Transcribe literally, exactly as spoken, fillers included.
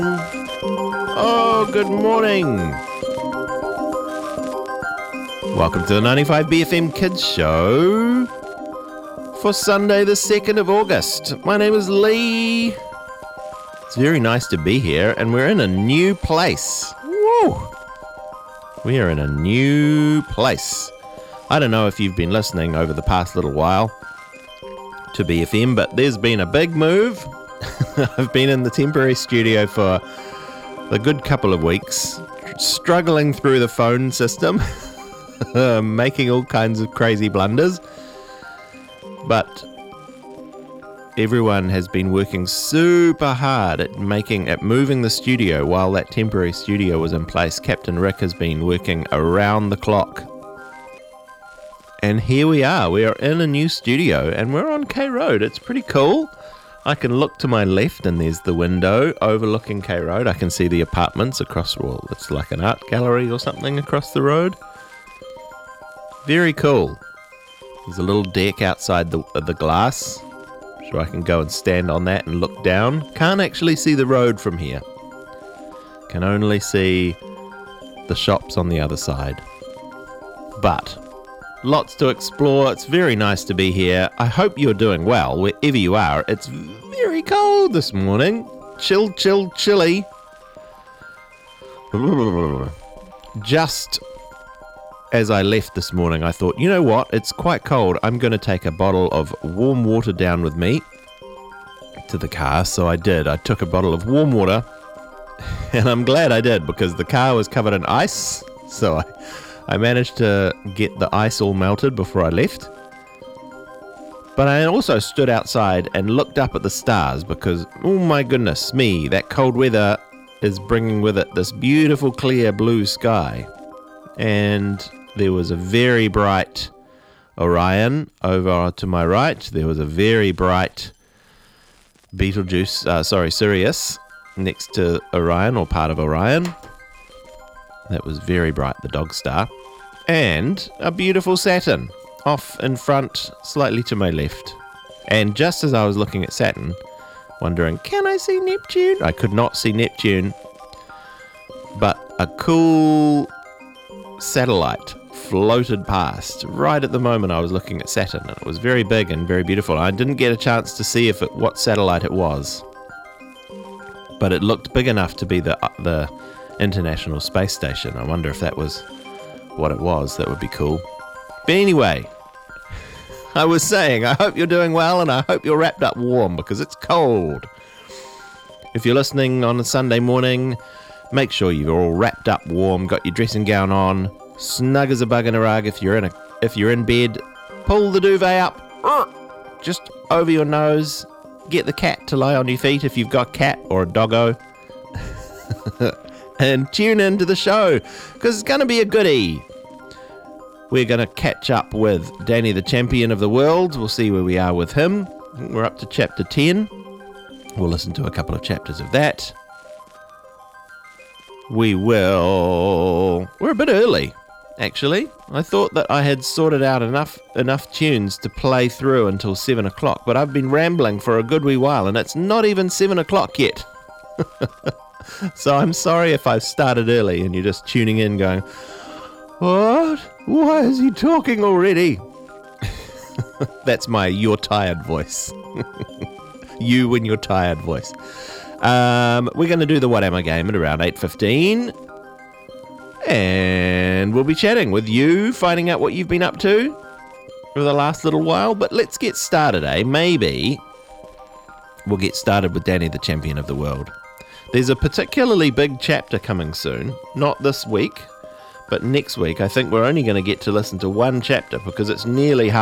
Oh, good morning. Welcome to the ninety-five B F M Kids Show for Sunday the second of August. My name is Lee. It's very nice to be here, and we're in a new place. Woo! We are in a new place. I don't know if you've been listening over the past little while to B F M, but there's been a big move. I've been in the temporary studio for a good couple of weeks, struggling through the phone system, making all kinds of crazy blunders. But everyone has been working super hard at making at moving the studio while that temporary studio was in place. Captain Rick has been working around the clock. And here we are. We are in a new studio and we're on K Road. It's pretty cool. I can look to my left and there's the window overlooking K Road. I can see the apartments across the wall. It's like an art gallery or something across the road. Very cool. There's a little deck outside the, the glass, so I can go and stand on that and look down. Can't actually see the road from here. Can only see the shops on the other side. But lots to explore. It's very nice to be here. I hope you're doing well wherever you are. It's very cold this morning. Chill, chill, chilly. Just as I left this morning, I thought, you know what? It's quite cold. I'm going to take a bottle of warm water down with me to the car. So I did. I took a bottle of warm water, and I'm glad I did because the car was covered in ice. So I... I managed to get the ice all melted before I left. But I also stood outside and looked up at the stars because, oh my goodness me, that cold weather is bringing with it this beautiful clear blue sky. And there was a very bright Orion over to my right. There was a very bright Betelgeuse, uh, sorry, Sirius next to Orion or part of Orion. That was very bright, the dog star. And a beautiful Saturn, off in front, slightly to my left. And just as I was looking at Saturn, wondering, can I see Neptune? I could not see Neptune. But a cool satellite floated past right at the moment I was looking at Saturn. And it was very big and very beautiful. I didn't get a chance to see if it, what satellite it was. But it looked big enough to be the the... International Space Station. I wonder if that was what it was. That would be cool. But anyway, I was saying, I hope you're doing well and I hope you're wrapped up warm because it's cold. If you're listening on a Sunday morning, make sure you're all wrapped up warm, got your dressing gown on, snug as a bug in a rug. If you're in a, if you're in bed, pull the duvet up, just over your nose. Get the cat to lie on your feet if you've got cat or a doggo. And tune into the show, because it's going to be a goodie. We're going to catch up with Danny, the champion of the world. We'll see where we are with him. We're up to chapter ten. We'll listen to a couple of chapters of that. We will... We're a bit early, actually. I thought that I had sorted out enough enough tunes to play through until seven o'clock, but I've been rambling for a good wee while, and it's not even seven o'clock yet. So I'm sorry if I've started early and you're just tuning in going, what? Why is he talking already? That's my you're tired voice. You when you're tired voice. Um, we're going to do the What Am I game at around eight fifteen. And we'll be chatting with you, finding out what you've been up to for the last little while. But let's get started, eh? Maybe we'll get started with Danny, the champion of the world. There's a particularly big chapter coming soon, not this week, but next week. I think we're only going to get to listen to one chapter because it's nearly half